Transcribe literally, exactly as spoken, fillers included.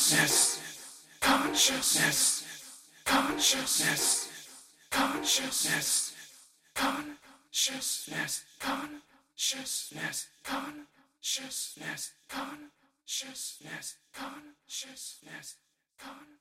Consciousness, consciousness, consciousness, consciousness, consciousness, consciousness, consciousness, consciousness, consciousness, consciousness, consciousness.